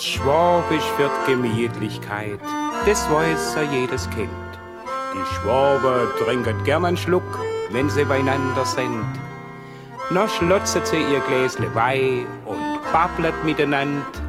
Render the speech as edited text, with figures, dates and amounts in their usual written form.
Schwabisch für die Gemütlichkeit, das weiß ja jedes Kind. Die Schwaben trinken gern einen Schluck, wenn sie beieinander sind. Noch schlotzen sie ihr Gläsle Wein und babbelt miteinander.